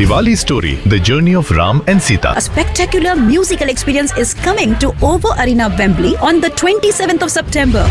Diwali Story, The Journey of Ram and Sita. A spectacular musical experience is coming to OVO Arena, Wembley on the 27th of September.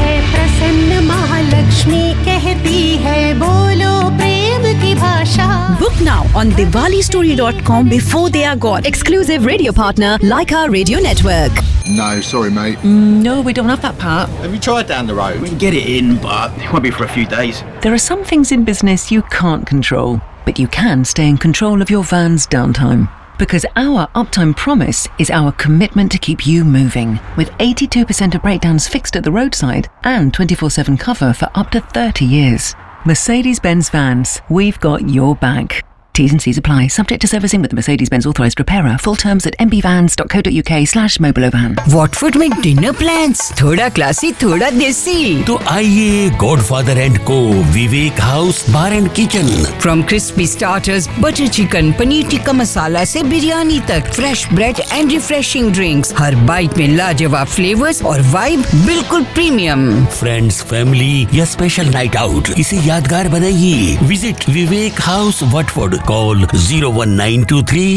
Book now on diwalistory.com before they are gone. Exclusive radio partner, Leica Radio Network. No, sorry, mate. No, we don't have that part. Have you tried down the road? We can get it in, but it won't be for a few days. There are some things in business you can't control, but you can stay in control of your van's downtime. Because our uptime promise is our commitment to keep you moving, with 82% of breakdowns fixed at the roadside and 24/7 cover for up to 30 years. Mercedes-Benz Vans, we've got your back. T's and C's apply, subject to servicing with the Mercedes-Benz authorised repairer. Full terms at mbvans.co.uk/mobilovan. Watford में dinner plans, थोड़ा classy, थोड़ा देसी. तो आइए Godfather and Co, Vivek House Bar and Kitchen. From crispy starters, butter chicken, paneer tikka masala से बिरयानी तक, fresh bread and refreshing drinks. Her bite में लाजवाब flavors और vibe बिल्कुल premium. Friends, family या special night out, इसे यादगार बनाइए. Visit Vivek House, Watford. Call 01923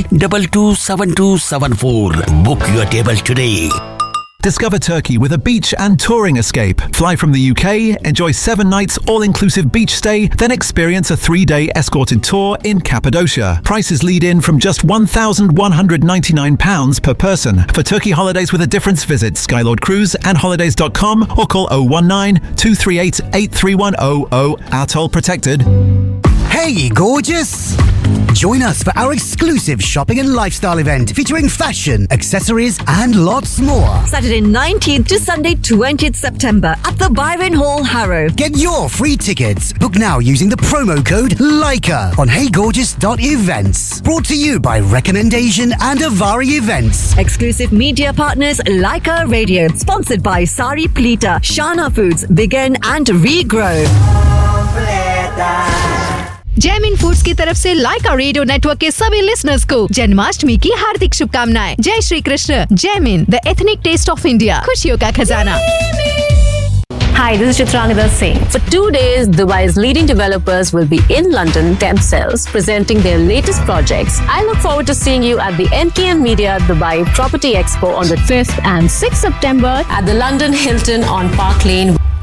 227274. Book your table today. Discover Turkey with a beach and touring escape. Fly from the UK, enjoy 7 nights all-inclusive beach stay, then experience a 3-day escorted tour in Cappadocia. Prices lead in from just £1,199 per person. For Turkey holidays with a difference, visit Skylord Cruise and holidays.com or call 019 238 83100. Our toll protected. Hey, gorgeous! Join us for our exclusive shopping and lifestyle event featuring fashion, accessories and lots more. Saturday 19th to Sunday 20th September at the Byron Hall, Harrow. Get your free tickets. Book now using the promo code LIKA on heygorgeous.events. Brought to you by Recommendation and Avari Events. Exclusive media partners Leica Radio. Sponsored by Sari Plita, Shana Foods, Begin and Regrow. Jaimin foods की तरफ से लाइका radio network के सभी listeners को जन्माष्टमी की हार्दिक शुभकामनाएं। जय Shri Krishna. Jaimin, the ethnic test of India, खुशियों का खजाना। Hi, this is Chitranida Singh. For 2 days, Dubai's leading developers will be in London themselves presenting their latest projects. I look forward to seeing you at the MKM Media Dubai Property Expo on the 5th and 6th September at the London Hilton on Park Lane.